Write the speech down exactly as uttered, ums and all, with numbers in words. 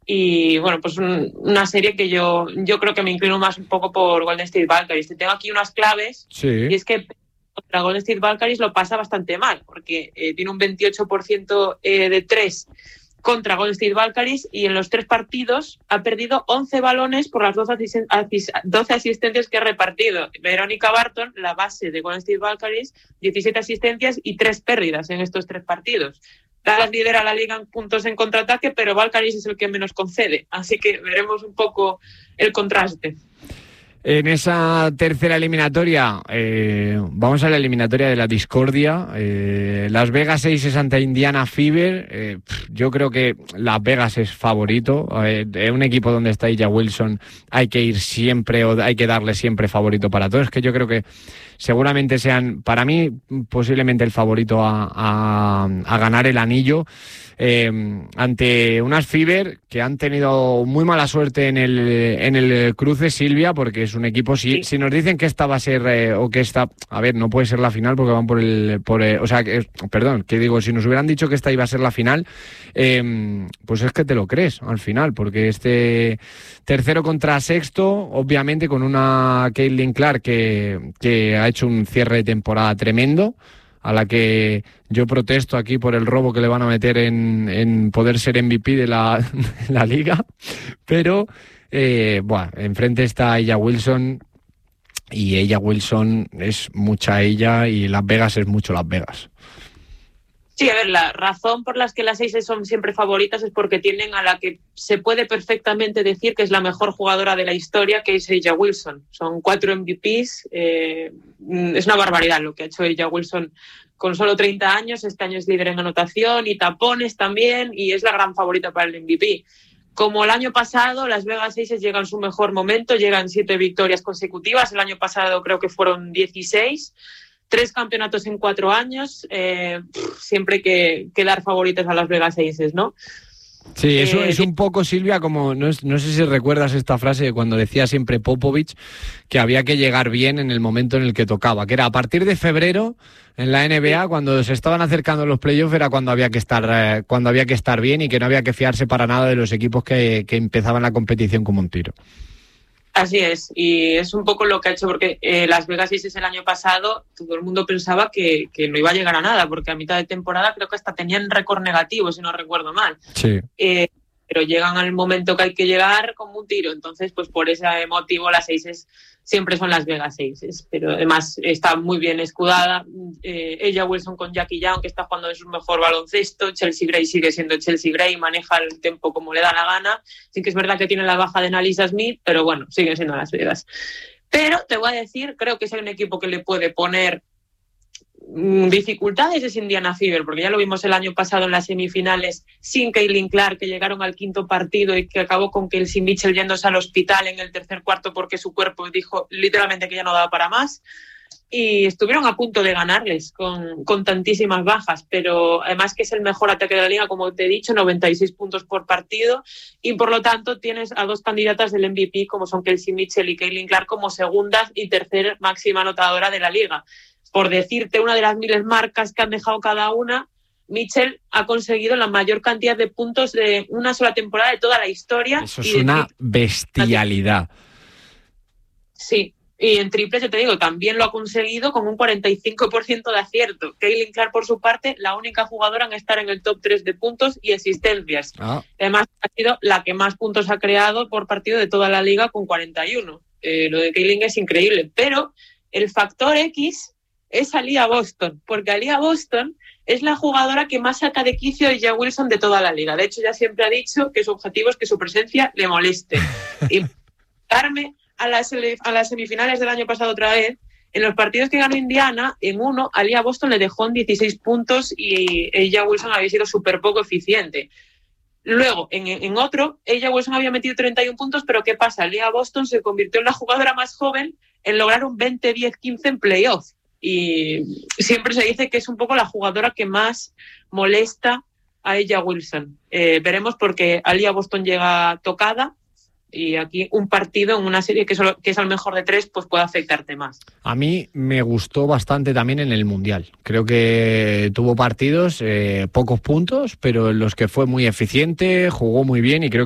Y bueno, pues un, una serie que yo, yo creo que me inclino más un poco por Golden State Valkyries. Tengo aquí unas claves, sí. Y es que contra Golden State Valkyries lo pasa bastante mal, porque eh, tiene un veintiocho por ciento eh, de tres contra Golden State Valkyries, y en los tres partidos ha perdido once balones por las doce, asisten- asis- doce asistencias que ha repartido. Verónica Barton, la base de Golden State Valkyries, diecisiete asistencias y tres pérdidas en estos tres partidos. Dallas lidera la liga en puntos en contraataque, pero Valkyries es el que menos concede, así que veremos un poco el contraste. En esa tercera eliminatoria, eh, vamos a la eliminatoria de la discordia. Eh, Las Vegas Aces ante Indiana Fever. Eh, yo creo que Las Vegas es favorito. Eh, en un equipo donde está A'ja Wilson hay que ir siempre, o hay que darle siempre favorito para todos. Es que yo creo que seguramente sean, para mí, posiblemente el favorito a, a, a ganar el anillo. Eh, ante unas Fever que han tenido muy mala suerte en el en el cruce, Silvia, porque es un equipo, si, Sí. si nos dicen que esta va a ser eh, o que esta, a ver, no puede ser la final porque van por el, por el, o sea, que, perdón, que digo, si nos hubieran dicho que esta iba a ser la final, eh, pues es que te lo crees al final, porque este tercero contra sexto, obviamente con una Caitlin Clark que, que ha hecho un cierre de temporada tremendo, a la que yo protesto aquí por el robo que le van a meter en, en poder ser M V P de la, de la liga, pero eh, bueno, enfrente está A'ja Wilson, y A'ja Wilson es mucha ella y Las Vegas es mucho Las Vegas. Sí, a ver, la razón por la que las Aces son siempre favoritas es porque tienen a la que se puede perfectamente decir que es la mejor jugadora de la historia, que es A'ja Wilson. Son cuatro M V Ps, eh, es una barbaridad lo que ha hecho A'ja Wilson con solo treinta años. Este año es líder en anotación y tapones también, y es la gran favorita para el M V P. Como el año pasado, Las Vegas Aces llegan en su mejor momento, llegan siete victorias consecutivas. El año pasado creo que fueron dieciséis. Tres campeonatos en cuatro años, eh, siempre hay que, que dar favoritas a Las Vegas Aces, ¿no? Sí, eso Eh, es un poco, Silvia, como, no, es, no sé si recuerdas esta frase de cuando decía siempre Popovich que había que llegar bien en el momento en el que tocaba, que era a partir de febrero en la N B A, cuando se estaban acercando los playoffs, era cuando había que estar eh, cuando había que estar bien, y que no había que fiarse para nada de los equipos que, que empezaban la competición como un tiro. Así es, y es un poco lo que ha hecho, porque eh, Las Vegas Aces el año pasado todo el mundo pensaba que, que no iba a llegar a nada, porque a mitad de temporada creo que hasta tenían récord negativo, si no recuerdo mal. Sí. Eh, pero llegan al momento que hay que llegar como un tiro, entonces pues por ese motivo las Aces siempre son Las Vegas Aces, pero además está muy bien escudada. Eh, A'ja Wilson con Jackie Young, que está jugando en su mejor baloncesto. Chelsea Gray sigue siendo Chelsea Gray, maneja el tiempo como le da la gana. Sí que es verdad que tiene la baja de Nalisa Smith, pero bueno, sigue siendo Las Vegas. Pero te voy a decir, creo que si hay un equipo que le puede poner dificultades es Indiana Fever, porque ya lo vimos el año pasado en las semifinales sin Caitlin Clark, que llegaron al quinto partido y que acabó con Kelsey Mitchell yéndose al hospital en el tercer cuarto porque su cuerpo dijo literalmente que ya no daba para más, y estuvieron a punto de ganarles con, con tantísimas bajas, pero además que es el mejor ataque de la liga, como te he dicho, noventa y seis puntos por partido, y por lo tanto tienes a dos candidatas del M V P como son Kelsey Mitchell y Caitlin Clark como segundas y tercera máxima anotadora de la liga. Por decirte una de las miles marcas que han dejado cada una, Mitchell ha conseguido la mayor cantidad de puntos de una sola temporada de toda la historia. Eso es una bestialidad. Sí, y en triples, yo te digo, también lo ha conseguido con un cuarenta y cinco por ciento de acierto. Caitlin Clark, por su parte, la única jugadora en estar en el top tres de puntos y asistencias. Ah. Además, ha sido la que más puntos ha creado por partido de toda la liga con cuarenta y uno. Eh, lo de Caitlin es increíble, pero el factor X es Aliyah Boston, porque Aliyah Boston es la jugadora que más saca de quicio a A'ja Wilson de toda la liga. De hecho, ya siempre ha dicho que su objetivo es que su presencia le moleste. Y darme a las, a las semifinales del año pasado otra vez, en los partidos que ganó Indiana, en uno, Aliyah Boston le dejó en dieciséis puntos y A'ja Wilson había sido súper poco eficiente. Luego, en, en otro, A'ja Wilson había metido treinta y uno puntos, pero ¿qué pasa? Aliyah Boston se convirtió en la jugadora más joven en lograr un veinte diez quince en playoff. Y siempre se dice que es un poco la jugadora que más molesta a A'ja Wilson. Eh, veremos, porque Aliyah Boston llega tocada, y aquí un partido en una serie que, solo, que es al mejor de tres, pues puede afectarte más. A mí me gustó bastante también en el Mundial. Creo que tuvo partidos, eh, pocos puntos, pero en los que fue muy eficiente, jugó muy bien, y creo